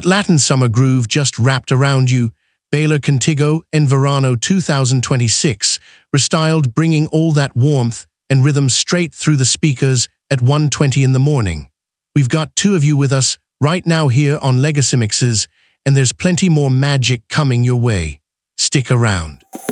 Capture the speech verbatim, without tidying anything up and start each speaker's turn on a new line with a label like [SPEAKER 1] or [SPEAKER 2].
[SPEAKER 1] That Latin summer groove just wrapped around you. Baylor Contigo en Verano two thousand twenty-six, restyled, bringing all that warmth and rhythm straight through the speakers at one twenty in the morning. We've got two of you with us right now here on Legacy Mixes, and there's plenty more magic coming your way. Stick around.